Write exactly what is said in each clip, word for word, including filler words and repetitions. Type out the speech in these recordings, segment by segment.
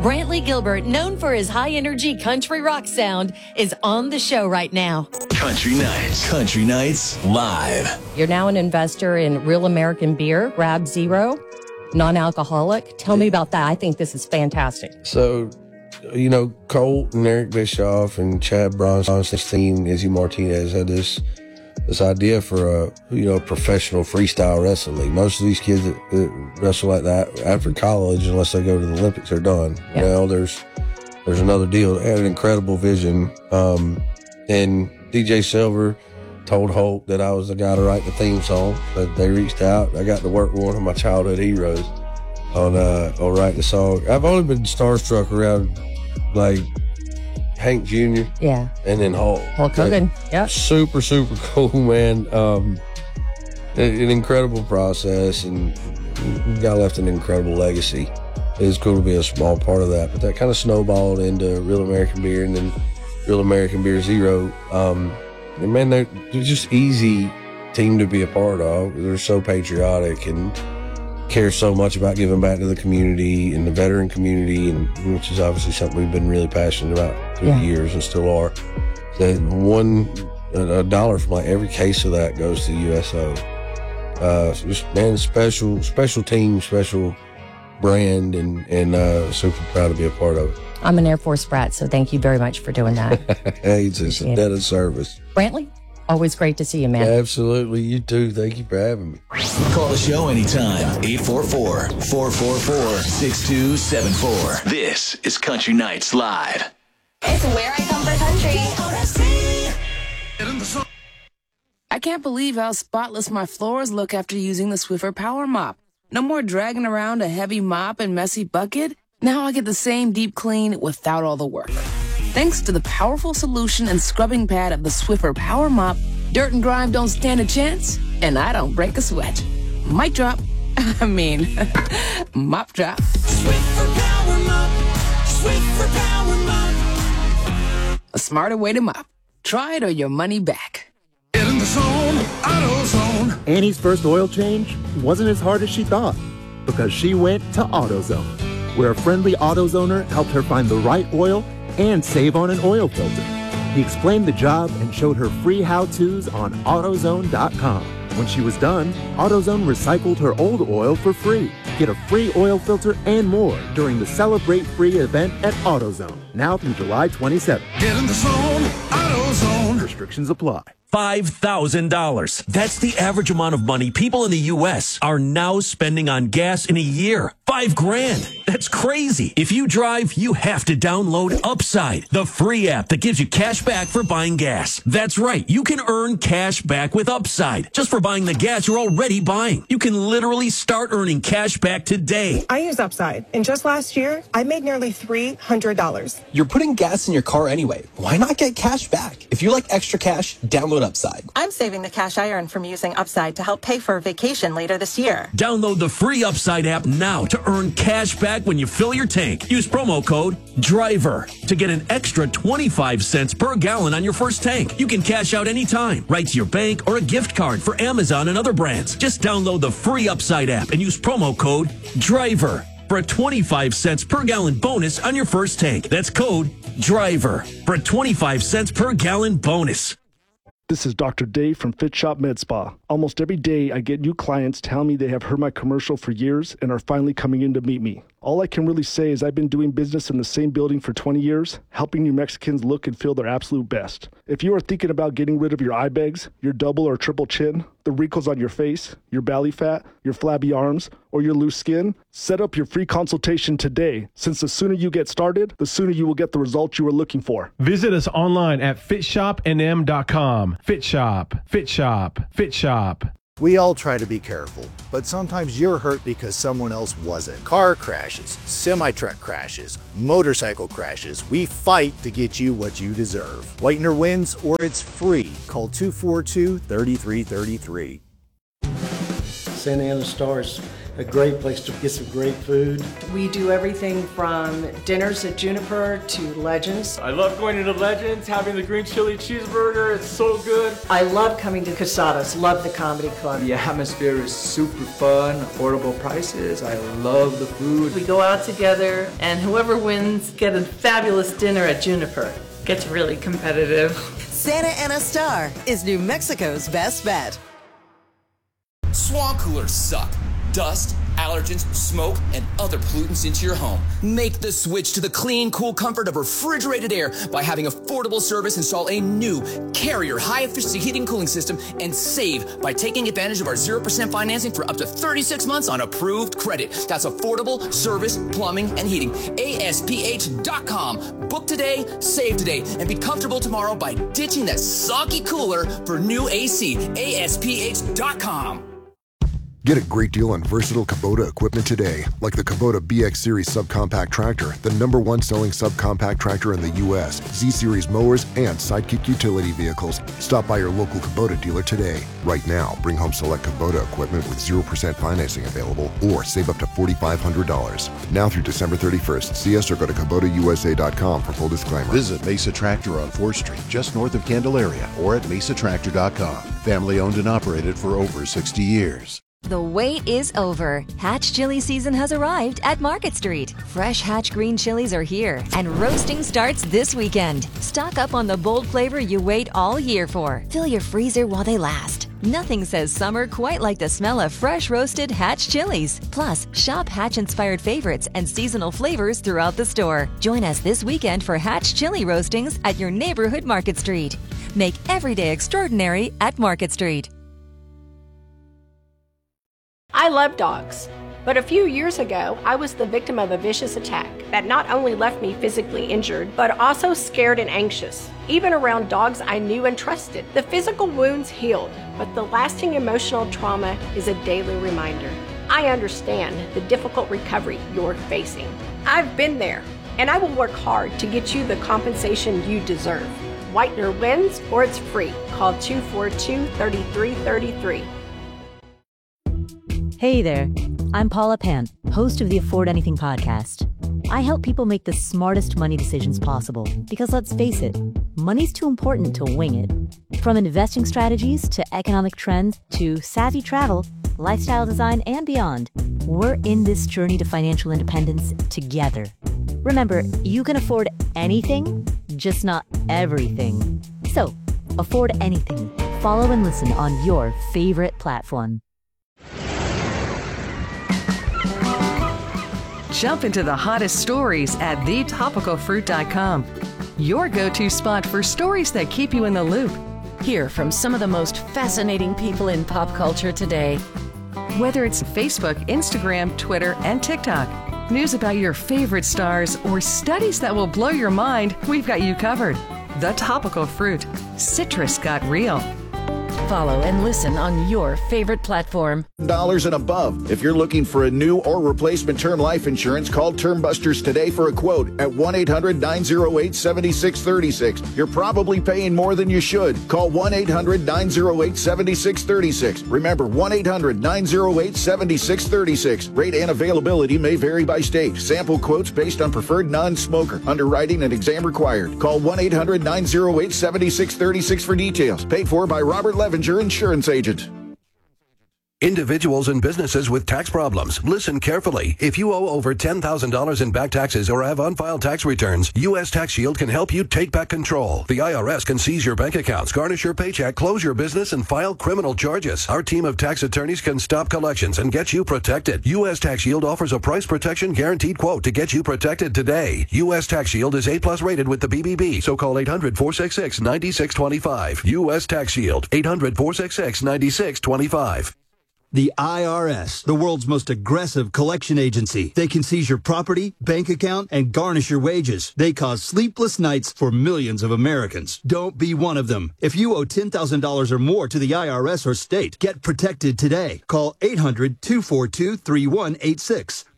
Brantley Gilbert, known for his high-energy country rock sound, is on the show right now. Country Nights. Country Nights Live. You're now an investor in Real American Beer, Grab Zero, non-alcoholic. Tell me about that. I think this is fantastic. So, you know, Colt and Eric Bischoff and Chad Bronstein, Izzy Martinez had this this idea for a, you know, professional freestyle wrestling league. Most of these kids that, that wrestle like that after college, unless they go to the Olympics, are done. Yeah. Now there's there's another deal. They had an incredible vision. Um, and D J Silver told Holt that I was the guy to write the theme song. But they reached out. I got to work with one of my childhood heroes on uh, on writing the song. I've only been starstruck around like Hank Junior Yeah. And then Hulk. Hulk Hogan. Like, yeah. Super, super cool, man. Um, an incredible process, and got left an incredible legacy. It's cool to be a small part of that, but that kind of snowballed into Real American Beer and then Real American Beer Zero. Um, and man, they're, they're just easy team to be a part of. They're so patriotic and care so much about giving back to the community and the veteran community, and which is obviously something we've been really passionate about through yeah. the years and still are. That one a dollar from like every case of that goes to U S O. Uh, so just man, special special team, special brand, and and uh, super proud to be a part of it. I'm an Air Force brat, so thank you very much for doing that. Hey, it's just a debt of service. Brantley, always great to see you, man. Absolutely. You too. Thank you for having me. Call the show anytime. eight four four, four four four, six two seven four. This is Country Nights Live. It's where I come for country. I can't believe how spotless my floors look after using the Swiffer Power Mop. No more dragging around a heavy mop and messy bucket. Now I get the same deep clean without all the work. Thanks to the powerful solution and scrubbing pad of the Swiffer Power Mop, dirt and grime don't stand a chance, and I don't break a sweat. Mic drop. I mean, mop drop. Swiffer Power Mop. Swiffer Power Mop. A smarter way to mop. Try it or your money back. Get in the zone, AutoZone. Annie's first oil change wasn't as hard as she thought because she went to AutoZone, where a friendly AutoZoner helped her find the right oil and save on an oil filter. He explained the job and showed her free how-tos on AutoZone dot com. When she was done, AutoZone recycled her old oil for free. Get a free oil filter and more during the Celebrate Free event at AutoZone, now through July twenty-seventh. Get in the zone, AutoZone. Restrictions apply. five thousand dollars. That's the average amount of money people in the U S are now spending on gas in a year. Five grand. That's crazy. If you drive, you have to download Upside, the free app that gives you cash back for buying gas. That's right. You can earn cash back with Upside just for buying the gas you're already buying. You can literally start earning cash back today. I use Upside, and just last year, I made nearly three hundred dollars. You're putting gas in your car anyway. Why not get cash back? If you like extra cash, download Upside. I'm saving the cash I earn from using Upside to help pay for a vacation later this year. Download the free Upside app now to earn cash back when you fill your tank. Use promo code DRIVER to get an extra twenty-five cents per gallon on your first tank. You can cash out anytime, right to your bank or a gift card for Amazon and other brands. Just download the free Upside app and use promo code DRIVER for a twenty-five cents per gallon bonus on your first tank. That's code DRIVER for a twenty-five cents per gallon bonus. This is Doctor Dave from Fit Shop Med Spa. Almost every day I get new clients tell me they have heard my commercial for years and are finally coming in to meet me. All I can really say is I've been doing business in the same building for twenty years, helping New Mexicans look and feel their absolute best. If you are thinking about getting rid of your eye bags, your double or triple chin, the wrinkles on your face, your belly fat, your flabby arms, or your loose skin, set up your free consultation today, since the sooner you get started, the sooner you will get the results you are looking for. Visit us online at fit shop n m dot com. Fit Shop, Fit Shop, Fit Shop. We all try to be careful, but sometimes you're hurt because someone else wasn't. Car crashes, semi-truck crashes, motorcycle crashes. We fight to get you what you deserve. Whitener wins, or it's free. Call two four two, three three three three. Santa Ana Stars a great place to get some great food. We do everything from dinners at Juniper to Legends. I love going into Legends, having the green chili cheeseburger. It's so good. I love coming to Casadas, love the comedy club. The atmosphere is super fun, affordable prices. I love the food. We go out together, and whoever wins get a fabulous dinner at Juniper. Gets really competitive. Santa Ana Star is New Mexico's best bet. Swamp coolers suck. Dust, allergens, smoke, and other pollutants into your home. Make the switch to the clean, cool comfort of refrigerated air by having affordable service install a new Carrier high-efficiency heating and cooling system and save by taking advantage of our zero percent financing for up to thirty-six months on approved credit. That's affordable service, plumbing, and heating. A S P H dot com. Book today, save today, and be comfortable tomorrow by ditching that soggy cooler for new A C. A S P H dot com. Get a great deal on versatile Kubota equipment today, like the Kubota B X Series subcompact tractor, the number one selling subcompact tractor in the U S, Z-Series mowers, and Sidekick utility vehicles. Stop by your local Kubota dealer today. Right now, bring home select Kubota equipment with zero percent financing available or save up to four thousand five hundred dollars. Now through December thirty-first. See us or go to Kubota U S A dot com for full disclaimer. Visit Mesa Tractor on fourth Street, just north of Candelaria, or at mesa tractor dot com. Family owned and operated for over sixty years. The wait is over. Hatch chili season has arrived at Market Street. Fresh Hatch green chilies are here, and roasting starts this weekend. Stock up on the bold flavor you wait all year for. Fill your freezer while they last. Nothing says summer quite like the smell of fresh roasted Hatch chilies. Plus, shop Hatch-inspired favorites and seasonal flavors throughout the store. Join us this weekend for Hatch chili roastings at your neighborhood Market Street. Make every day extraordinary at Market Street. I love dogs, but a few years ago, I was the victim of a vicious attack that not only left me physically injured, but also scared and anxious, even around dogs I knew and trusted. The physical wounds healed, but the lasting emotional trauma is a daily reminder. I understand the difficult recovery you're facing. I've been there, and I will work hard to get you the compensation you deserve. Whitener wins, or it's free. Call two four two, three three three three. Hey there, I'm Paula Pan, host of the Afford Anything podcast. I help people make the smartest money decisions possible because let's face it, money's too important to wing it. From investing strategies to economic trends to savvy travel, lifestyle design, and beyond, we're in this journey to financial independence together. Remember, you can afford anything, just not everything. So, afford anything. Follow and listen on your favorite platform. Jump into the hottest stories at the topical fruit dot com. Your go-to spot for stories that keep you in the loop. Hear from some of the most fascinating people in pop culture today. Whether it's Facebook, Instagram, Twitter, and TikTok, news about your favorite stars, or studies that will blow your mind, we've got you covered. The Topical Fruit. Citrus got real. Follow and listen on your favorite platform. Dollars and above. If you're looking for a new or replacement term life insurance, call Term Busters today for a quote at one eight hundred, nine oh eight, seven six three six. You're probably paying more than you should. Call one eight hundred, nine oh eight, seven six three six. Remember, one eight hundred, nine oh eight, seven six three six. Rate and availability may vary by state. Sample quotes based on preferred non-smoker. Underwriting and exam required. Call one eight hundred, nine oh eight, seven six three six for details. Paid for by Robert Levinger, Insurance Agent. Individuals and businesses with tax problems, listen carefully. If you owe over ten thousand dollars in back taxes or have unfiled tax returns, U S Tax Shield can help you take back control. The I R S can seize your bank accounts, garnish your paycheck, close your business, and file criminal charges. Our team of tax attorneys can stop collections and get you protected. U S Tax Shield offers a price protection guaranteed quote to get you protected today. U S Tax Shield is A plus rated with the B B B, so call eight hundred, four six six, nine six two five. U S Tax Shield, eight hundred, four six six, nine six two five. The I R S, the world's most aggressive collection agency. They can seize your property, bank account, and garnish your wages. They cause sleepless nights for millions of Americans. Don't be one of them. If you owe ten thousand dollars or more to the I R S or state, get protected today. Call eight hundred, two four two, three one eight six.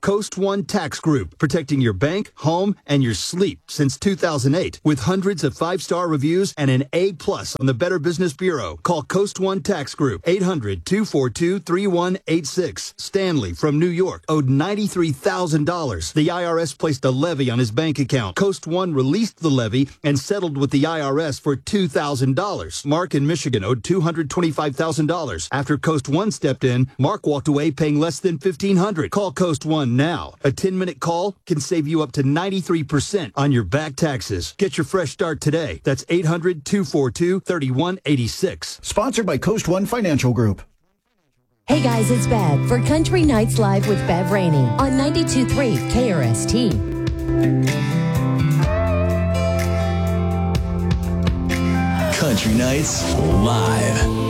Coast One Tax Group, protecting your bank, home, and your sleep since two thousand eight. With hundreds of five-star reviews and an A plus on the Better Business Bureau. Call Coast One Tax Group, eight hundred, two four two, three one eight six. Stanley from New York owed ninety-three thousand dollars. The I R S placed a levy on his bank account. Coast One released the levy and settled with the I R S for two thousand dollars. Mark in Michigan owed two hundred twenty-five thousand dollars. After Coast One stepped in, Mark walked away paying less than fifteen hundred dollars. Call Coast One now. A ten-minute call can save you up to ninety-three percent on your back taxes. Get your fresh start today. That's eight hundred, two four two, three one eight six. Sponsored by Coast One Financial Group. Hey guys, it's Bev for Country Nights Live with Bev Rainey on ninety-two point three K R S T. Country Nights Live.